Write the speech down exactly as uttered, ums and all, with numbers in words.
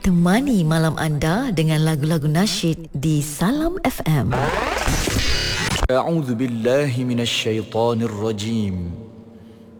Temani malam anda dengan lagu-lagu nasyid di Salam F M. A'udzu billahi minasy syaithanir rajim.